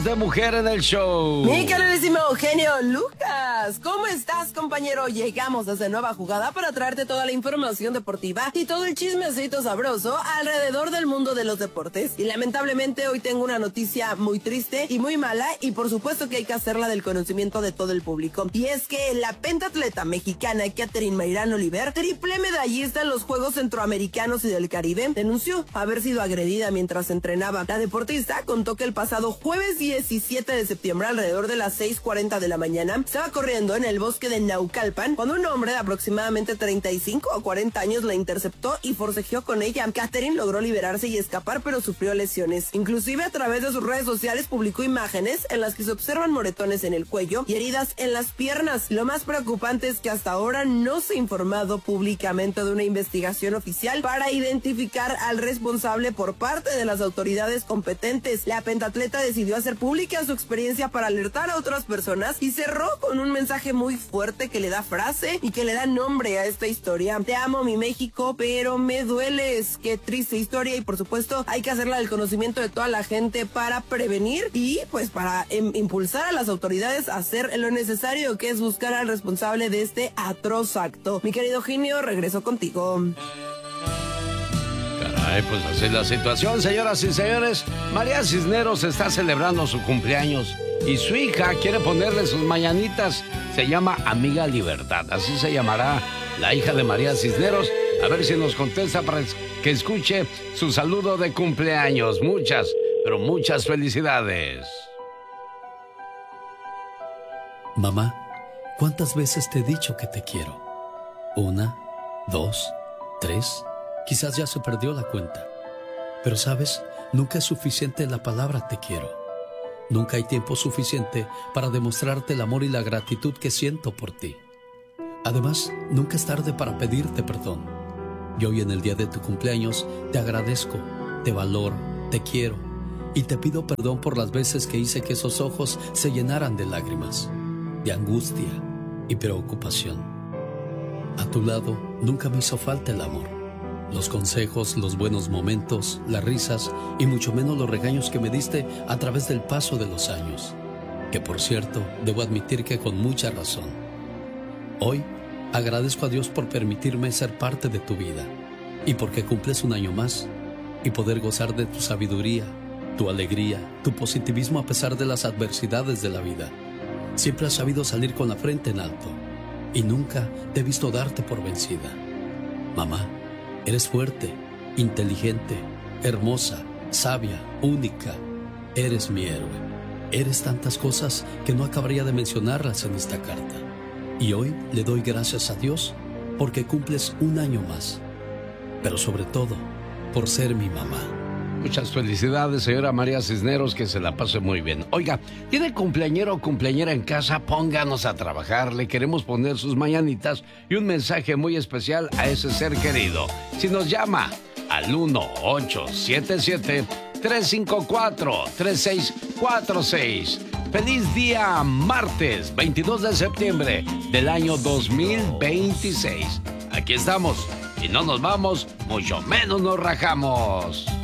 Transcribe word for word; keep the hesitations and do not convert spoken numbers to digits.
De mujer en el show. Mi queridísimo Eugenio Lucas, ¿cómo estás, compañero? Llegamos desde Nueva Jugada para traerte toda la información deportiva y todo el chismecito sabroso alrededor del mundo de los deportes. Y lamentablemente hoy tengo una noticia muy triste y muy mala, y por supuesto que hay que hacerla del conocimiento de todo el público. Y es que la pentatleta mexicana Katherine Mayrán Oliver, triple medallista en los Juegos Centroamericanos y del Caribe, denunció haber sido agredida mientras entrenaba. La deportista contó que el pasado jueves diecisiete de septiembre, alrededor de las seis cuarenta de la mañana, estaba corriendo en el bosque de Naucalpan cuando un hombre de aproximadamente treinta y cinco o cuarenta años la interceptó y forcejeó con ella. Katherine logró liberarse y escapar, pero sufrió lesiones. Inclusive, a través de sus redes sociales publicó imágenes en las que se observan moretones en el cuello y heridas en las piernas. Lo más preocupante es que hasta ahora no se ha informado públicamente de una investigación oficial para identificar al responsable por parte de las autoridades competentes. La pentatleta decidió hacer pública su experiencia para alertar a otras personas y cerró con un mensaje muy fuerte que le da frase y que le da nombre a esta historia. Te amo, mi México, pero me dueles. Qué triste historia, y por supuesto hay que hacerla del conocimiento de toda la gente para prevenir y pues para em, impulsar a las autoridades a hacer lo necesario, que es buscar al responsable de este atroz acto. Mi querido Eugenio, regreso contigo. Caray, pues así es la situación, señoras y señores. María Cisneros está celebrando su cumpleaños y su hija quiere ponerle sus mañanitas. Se llama Amiga Libertad, así se llamará la hija de María Cisneros. A ver si nos contesta para que escuche su saludo de cumpleaños. Muchas, pero muchas felicidades. Mamá, ¿cuántas veces te he dicho que te quiero? Una, dos, tres... Quizás ya se perdió la cuenta. Pero sabes, nunca es suficiente la palabra te quiero. Nunca hay tiempo suficiente para demostrarte el amor y la gratitud que siento por ti. Además, nunca es tarde para pedirte perdón. Y hoy, en el día de tu cumpleaños, te agradezco, te valoro, te quiero y te pido perdón por las veces que hice que esos ojos se llenaran de lágrimas, de angustia y preocupación. A tu lado nunca me hizo falta el amor, los consejos, los buenos momentos, las risas y mucho menos los regaños que me diste a través del paso de los años, que por cierto, debo admitir que con mucha razón. Hoy agradezco a Dios por permitirme ser parte de tu vida y porque cumples un año más y poder gozar de tu sabiduría, tu alegría, tu positivismo a pesar de las adversidades de la vida. Siempre has sabido salir con la frente en alto y nunca te he visto darte por vencida. Mamá, eres fuerte, inteligente, hermosa, sabia, única. Eres mi héroe. Eres tantas cosas que no acabaría de mencionarlas en esta carta. Y hoy le doy gracias a Dios porque cumples un año más. Pero sobre todo, por ser mi mamá. Muchas felicidades, señora María Cisneros, que se la pase muy bien. Oiga, ¿tiene cumpleañero o cumpleañera en casa? Pónganos a trabajar, le queremos poner sus mañanitas y un mensaje muy especial a ese ser querido. Si nos llama al uno ocho siete siete, tres cinco cuatro, tres seis cuatro seis. Feliz día martes, veintidós de septiembre del año dos mil veintiséis. Aquí estamos y no nos vamos, mucho menos nos rajamos.